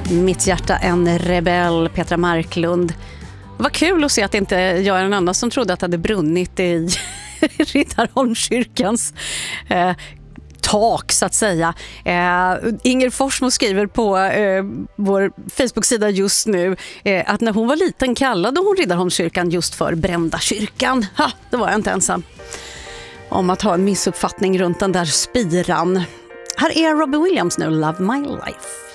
Mitt hjärta en rebell, Petra Marklund. Vad kul att se att inte jag är en annan som trodde att det hade brunnit i Riddarholmskyrkans tak så att säga. Inger Forsmo skriver på vår Facebook-sida just nu att när hon var liten kallade hon Riddarholmskyrkan just för Brända kyrkan. Det var jag inte ensam om att ha en missuppfattning runt den där spiran. Här är Robbie Williams nu, Love My Life.